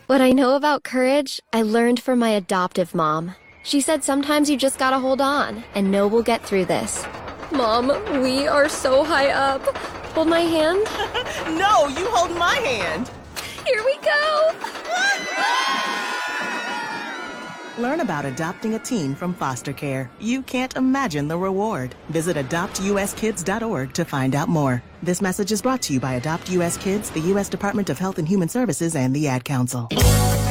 What I know about courage, I learned from my adoptive mom. She said sometimes you just gotta hold on and know we'll get through this. Mom, we are so high up. Hold my hand. No, you hold my hand. Here we go. Learn about adopting a teen from foster care. You can't imagine the reward. Visit adoptuskids.org to find out more. This message is brought to you by Adopt US Kids, the U.S. Department of Health and Human Services, and the Ad Council.